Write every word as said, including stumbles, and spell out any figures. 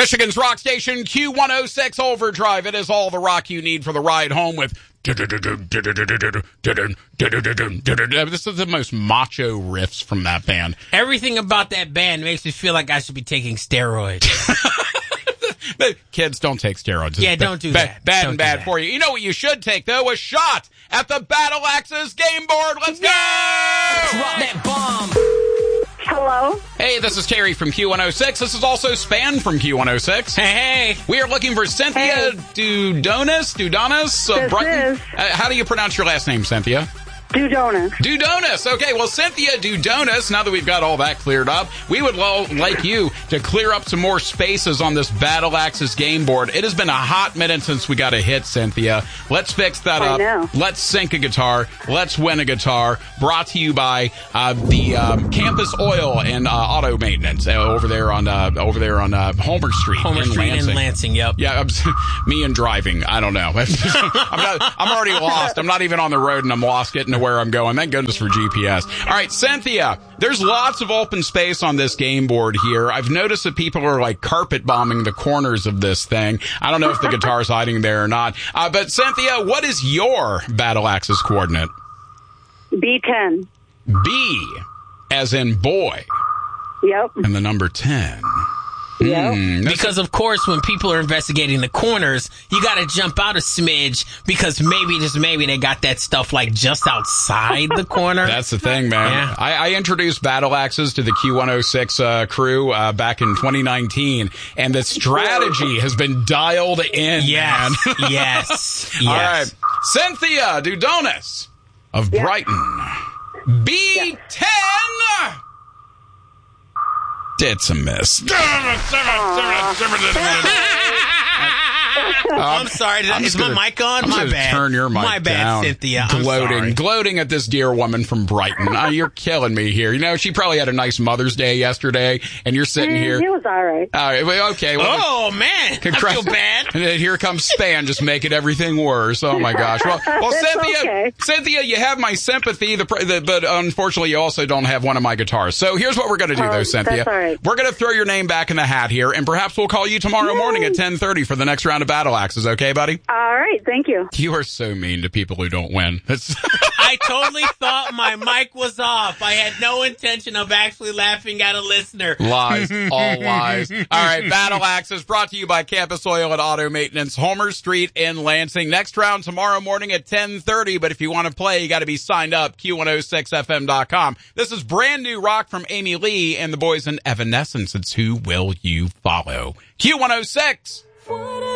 Michigan's rock station, Q one oh six Overdrive. It is all the rock you need for the ride home with... This is the most macho riffs from that band. Everything about that band makes me feel like I should be taking steroids. Kids, don't take steroids. It's yeah, don't do ba- that. Bad don't and bad that. for you. You know what you should take, though? A shot at the Battle Axes game board. Let's go! Drop that bomb. Hello? Hey, this is Terry from Q one oh six. This is also Span from Q one oh six. Hey, hey. We are looking for Cynthia Hey. Dudonis. Dudonis? Uh, This Brighton. is. Uh, how do you pronounce your last name, Cynthia? Dudonis. Dudonis. Okay, well, Cynthia Dudonis, now that we've got all that cleared up, we would lo- like you to clear up some more spaces on this Battle Axis game board. It has been a hot minute since we got a hit, Cynthia. Let's fix that I up. know. Let's sync a guitar. Let's win a guitar. Brought to you by uh, the um, Campus Oil and uh, Auto Maintenance uh, over there on uh, over there on uh, Homer Street Homer in Street Lansing. in Lansing, yep. Yeah, I'm, me and driving. I don't know. I'm, not, I'm already lost. I'm not even on the road, and I'm lost getting to where I'm going. Thank goodness for G P S. All right, Cynthia, there's lots of open space on this game board here. I've noticed that people are like carpet bombing the corners of this thing. I don't know if the guitar's hiding there or not. Uh, but Cynthia, what is your Battle Axis coordinate? B ten. B, as in boy, Yep. and the number ten. Yep. Hmm, that's- Because, of course, when people are investigating the corners, you got to jump out a smidge because maybe, just maybe, they got that stuff like just outside the corner. That's the thing, man. Yeah. I, I introduced Battle Axes to the Q one oh six uh, crew uh, back in twenty nineteen, and the strategy has been dialed in, Yes, man. yes, yes. All right. Cynthia Dudonis of Yeah. Brighton. B ten. It's a miss. I'm sorry. I'm Is just my gonna- mic on? I'm My gonna bad. Turn your mic My bad, down. Cynthia. I'm Gloating, sorry. gloating at this dear woman from Brighton. Uh, you're killing me here. You know, she probably had a nice Mother's Day yesterday, and you're sitting Mm, here. It was all right. All right, well, okay. Well, Oh, man. I Congrat- feel bad. And then here comes Span, just making everything worse. Oh my gosh. Well, well, It's Cynthia, okay. Cynthia, you have my sympathy, the, pr- the, but unfortunately, you also don't have one of my guitars. So here's what we're going to do, Oh, though, Cynthia. that's all right. We're going to throw your name back in the hat here, and perhaps we'll call you tomorrow Yay. morning at ten thirty for the next round of Battle Axes. Okay, buddy? All right. Thank you. You are so mean to people who don't win. It's I totally thought my mic was off. I had no intention of actually laughing at a listener. lies, all lies. All right, Battle Axes brought to you by Campus Oil and Auto Maintenance, Homer Street in Lansing. Next round tomorrow morning at ten thirty, but if you want to play, you got to be signed up, Q one oh six F M dot com. This is brand new rock from Amy Lee and the boys in Evanescence. It's Who Will You Follow? Q one oh six. What